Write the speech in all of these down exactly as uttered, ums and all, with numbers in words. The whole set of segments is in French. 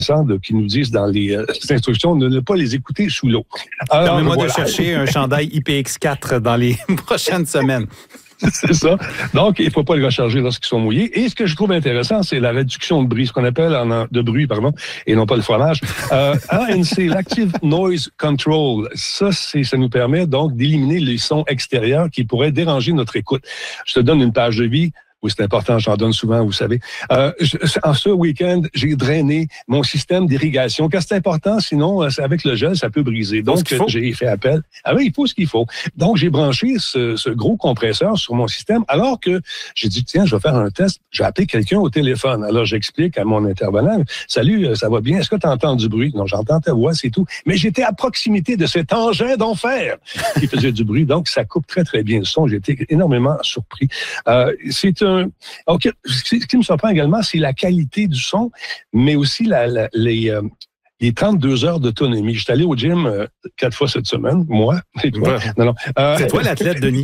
de, qui nous disent dans les, euh, les instructions de ne pas les écouter sous l'eau. Permets-moi voilà. de chercher un chandail I P X quatre dans les prochaines semaines. C'est ça. Donc, il ne faut pas le recharger lorsqu'ils sont mouillés. Et ce que je trouve intéressant, c'est la réduction de bruit, ce qu'on appelle en, de bruit, pardon, et non pas le fromage. Euh, A N C, l'Active Noise Control, ça, c'est, ça nous permet donc d'éliminer les sons extérieurs qui pourraient déranger notre écoute. Je te donne une page de vie. Oui, c'est important, j'en donne souvent, vous savez. Euh, je, en ce week-end, j'ai drainé mon système d'irrigation, car c'est important, sinon, avec le gel, ça peut briser. Donc, j'ai fait appel. Ah oui, il faut ce qu'il faut. Donc, j'ai branché ce, ce gros compresseur sur mon système, alors que j'ai dit, tiens, je vais faire un test. J'ai appelé quelqu'un au téléphone. Alors, j'explique à mon intervenant, salut, ça va bien? Est-ce que tu entends du bruit? Non, j'entends ta voix, c'est tout. Mais j'étais à proximité de cet engin d'enfer qui faisait du bruit. Donc, ça coupe très, très bien le son. J'ai été énormément surpris. Euh, c'est un OK. Ce qui me surprend également, c'est la qualité du son, mais aussi la, la, les, euh, les trente-deux heures d'autonomie. Je suis allé au gym euh, quatre fois cette semaine, moi. Et toi. Ouais. Non, non. Euh, c'est toi l'athlète, Denis.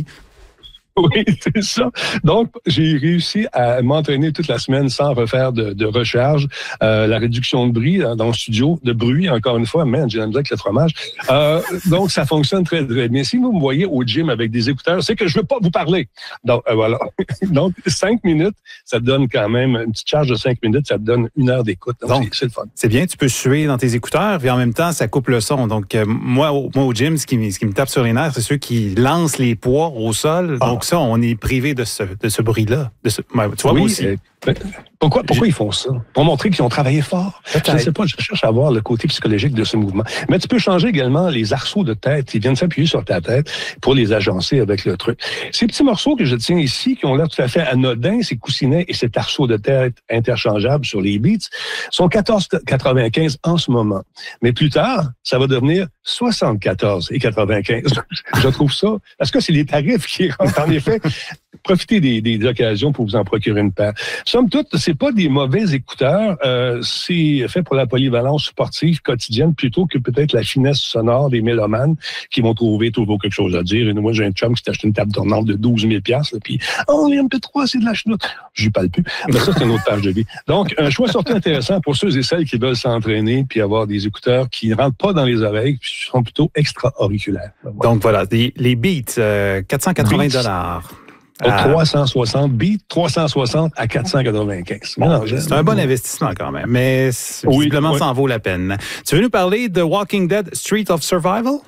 Oui, c'est ça. Donc, j'ai réussi à m'entraîner toute la semaine sans refaire de, de recharge. Euh, la réduction de bruit dans le studio, de bruit, encore une fois, man, j'ai la misère avec le fromage. Euh, donc, ça fonctionne très, très bien. Si vous me voyez au gym avec des écouteurs, c'est que je veux pas vous parler. Donc, euh, voilà. Donc, cinq minutes, ça te donne quand même, une petite charge de cinq minutes, ça te donne une heure d'écoute. Donc, Donc c'est, c'est le fun. C'est bien, tu peux suer dans tes écouteurs, puis en même temps, ça coupe le son. Donc, euh, moi, au, moi, au gym, ce qui, ce qui me tape sur les nerfs, c'est ceux qui lancent les poids au sol. Donc, ah. ça, on est privé de ce, de ce bruit-là. De ce, ben, tu vois, oui, moi aussi. Euh, pourquoi, pourquoi ils font ça? Pour montrer qu'ils ont travaillé fort. Peut-être. Je ne sais pas, je cherche à voir le côté psychologique de ce mouvement. Mais tu peux changer également les arceaux de tête. Ils viennent s'appuyer sur ta tête pour les agencer avec le truc. Ces petits morceaux que je tiens ici, qui ont l'air tout à fait anodins, ces coussinets et cet arceau de tête interchangeable sur les Beats, sont quatorze quatre-vingt-quinze en ce moment. Mais plus tard, ça va devenir soixante-quatorze quatre-vingt-quinze. Je trouve ça, parce que c'est les tarifs qui rentrent. En effet, profitez des, des occasions pour vous en procurer une paire. Somme toute, c'est pas des mauvais écouteurs. Euh, c'est fait pour la polyvalence sportive quotidienne plutôt que peut-être la finesse sonore des mélomanes qui vont trouver toujours quelque chose à dire. Et moi, j'ai un chum qui s'est acheté une table tournante de douze mille dollars. Puis, oh, les M P trois, c'est de la chenoute. J'y parle plus. Mais ça, c'est une autre page de vie. Donc, un choix surtout intéressant pour ceux et celles qui veulent s'entraîner puis avoir des écouteurs qui ne rentrent pas dans les oreilles puis sont plutôt extra-auriculaires. Voilà. Donc, voilà, les, les Beats, euh, quatre cent quatre-vingts dollars. À trois cent soixante, Beat, trois cent soixante à quatre cent quatre-vingt-quinze. Bon, c'est un bon investissement quand même, mais visiblement, oui, ça en vaut la peine. Tu veux nous parler de Walking Dead Street of Survival?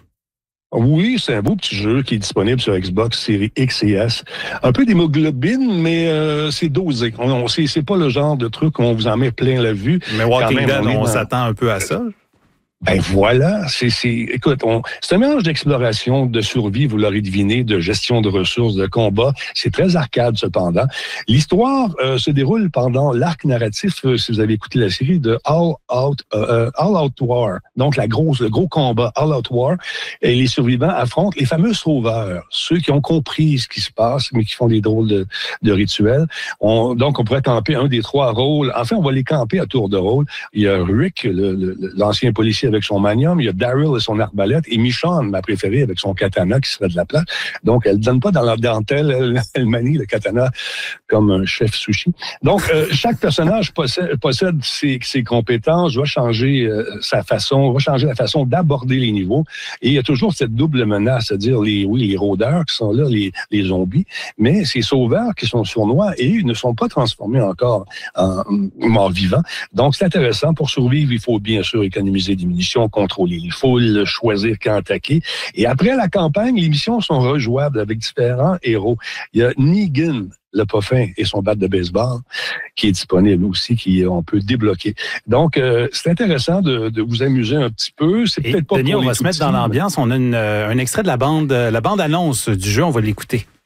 Oui, c'est un beau petit jeu qui est disponible sur Xbox Series X et S. Un peu d'hémoglobine, mais euh, c'est dosé. On, on, c'est, c'est pas le genre de truc où on vous en met plein la vue. Mais Walking même, Dead, on, on dans... s'attend un peu à ça. Ben voilà, c'est, c'est, écoute, on, c'est un mélange d'exploration, de survie, vous l'aurez deviné, de gestion de ressources, de combat. C'est très arcade cependant. L'histoire euh, se déroule pendant l'arc narratif, euh, si vous avez écouté la série, de All Out, euh, All Out War. Donc la grosse, le gros combat All Out War. Et les survivants affrontent les fameux sauveurs, ceux qui ont compris ce qui se passe, mais qui font des drôles de, de rituels. On, donc on pourrait camper un des trois rôles. Enfin, on va les camper à tour de rôle. Il y a Rick, le, le, l'ancien policier avec son manium, il y a Daryl et son arbalète, et Michonne, ma préférée, avec son katana qui serait de la place. Donc, elle ne donne pas dans la dentelle, elle, elle manie le katana comme un chef sushi. Donc, euh, chaque personnage possède, possède ses, ses compétences, va changer euh, sa façon, va changer la façon d'aborder les niveaux. Et il y a toujours cette double menace, c'est-à-dire les, oui, les rôdeurs qui sont là, les, les zombies, mais ces sauveurs qui sont sournois et ils ne sont pas transformés encore en morts vivants. Donc, c'est intéressant. Pour survivre, il faut bien sûr économiser des munitions, contrôler les foules, choisir quand attaquer. Et après la campagne, les missions sont rejouables avec différents héros. Il y a Negan, le Puffin, et son bat de baseball, qui est disponible aussi, qui on peut débloquer. Donc, euh, c'est intéressant de, de vous amuser un petit peu. C'est et peut-être pas Denis, pour on va se mettre dans l'ambiance. On a une, un extrait de la bande, la bande-annonce du jeu. On va l'écouter.